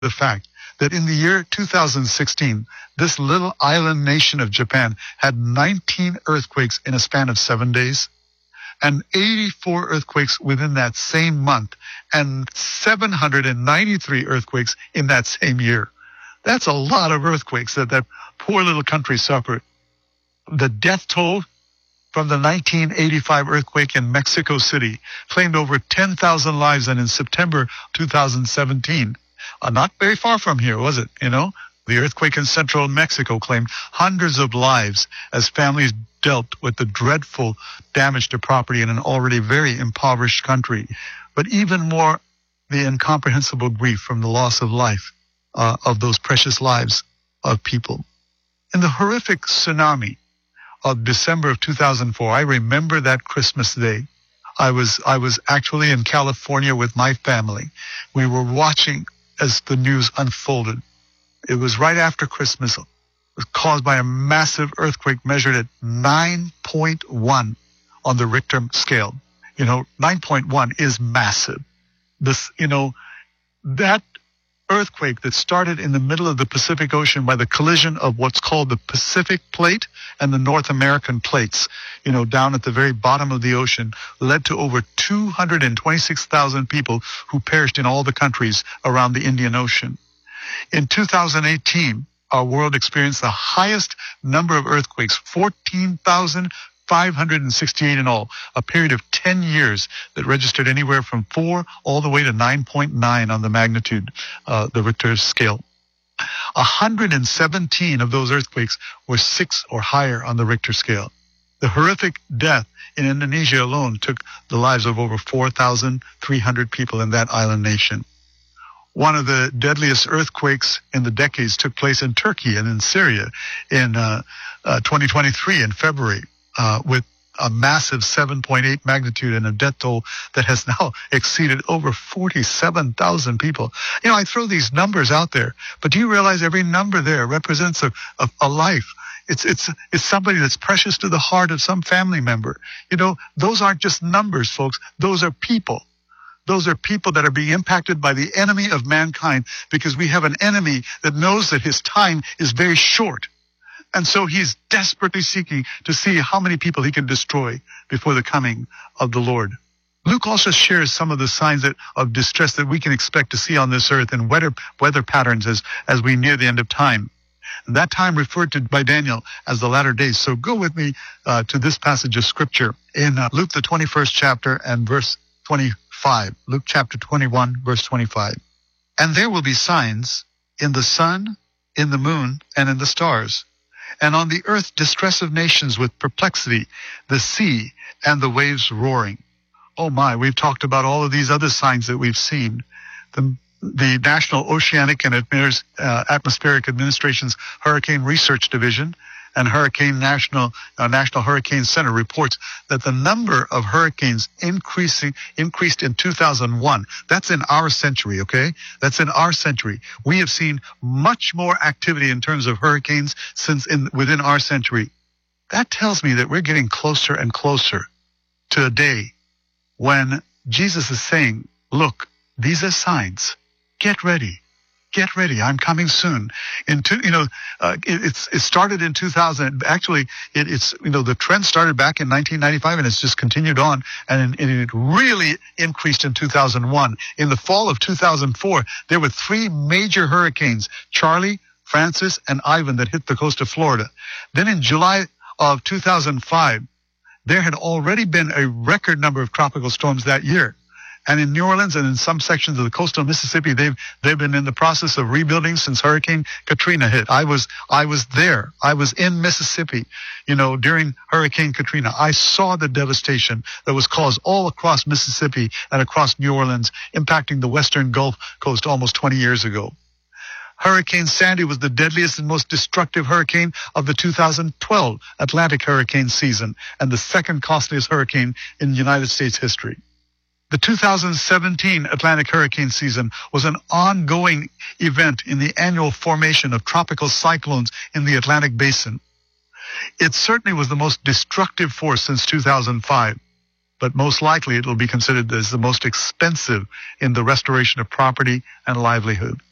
the fact that in the year 2016, this little island nation of Japan had 19 earthquakes in a span of 7 days, and 84 earthquakes within that same month, and 793 earthquakes in that same year. That's a lot of earthquakes that poor little country suffered. The death toll from the 1985 earthquake in Mexico City claimed over 10,000 lives, and in September 2017, not very far from here, was it? The earthquake in central Mexico claimed hundreds of lives as families dealt with the dreadful damage to property in an already very impoverished country. But even more, the incomprehensible grief from the loss of life, of those precious lives of people. In the horrific tsunami of December of 2004, I remember that Christmas day. I was actually in California with my family. We were watching as the news unfolded. It was right after Christmas. It was caused by a massive earthquake measured at 9.1 on the Richter scale. 9.1 is massive. That earthquake that started in the middle of the Pacific Ocean by the collision of what's called the Pacific Plate and the North American plates, down at the very bottom of the ocean, led to over 226,000 people who perished in all the countries around the Indian Ocean. In 2018, our world experienced the highest number of earthquakes, 14,568 in all, a period of 10 years that registered anywhere from 4 all the way to 9.9 on the magnitude, the Richter scale. 117 of those earthquakes were 6 or higher on the Richter scale. The horrific death in Indonesia alone took the lives of over 4,300 people in that island nation. One of the deadliest earthquakes in the decades took place in Turkey and in Syria in 2023 in February, with a massive 7.8 magnitude and a death toll that has now exceeded over 47,000 people. I throw these numbers out there, but do you realize every number there represents a life? It's somebody that's precious to the heart of some family member. Those aren't just numbers, folks. Those are people. Those are people that are being impacted by the enemy of mankind, because we have an enemy that knows that his time is very short. And so he's desperately seeking to see how many people he can destroy before the coming of the Lord. Luke also shares some of the signs of distress that we can expect to see on this earth in weather patterns as we near the end of time. And that time referred to by Daniel as the latter days. So go with me to this passage of Scripture in Luke, the 21st chapter and verse 25. Luke chapter 21, verse 25. And there will be signs in the sun, in the moon, and in the stars, and on the earth distress of nations with perplexity, the sea and the waves roaring. Oh my, we've talked about all of these other signs that we've seen. The National Oceanic and Atmospheric Administration's Hurricane Research Division and National Hurricane Center reports that the number of hurricanes increased in 2001. That's in our century, okay? That's in our century. We have seen much more activity in terms of hurricanes within our century. That tells me that we're getting closer and closer to a day when Jesus is saying, look, these are signs. Get ready. Get ready. I'm coming soon. It started in 2000. Actually, the trend started back in 1995, and it's just continued on, and it really increased in 2001. In the fall of 2004, there were 3 major hurricanes: Charlie, Francis, and Ivan, that hit the coast of Florida. Then in July of 2005, there had already been a record number of tropical storms that year. And in New Orleans and in some sections of the coastal Mississippi, they've been in the process of rebuilding since Hurricane Katrina hit. I was there. I was in Mississippi, during Hurricane Katrina. I saw the devastation that was caused all across Mississippi and across New Orleans, impacting the western Gulf Coast almost 20 years ago. Hurricane Sandy was the deadliest and most destructive hurricane of the 2012 Atlantic hurricane season, and the second costliest hurricane in United States history. The 2017 Atlantic hurricane season was an ongoing event in the annual formation of tropical cyclones in the Atlantic basin. It certainly was the most destructive force since 2005, but most likely it will be considered as the most expensive in the restoration of property and livelihood.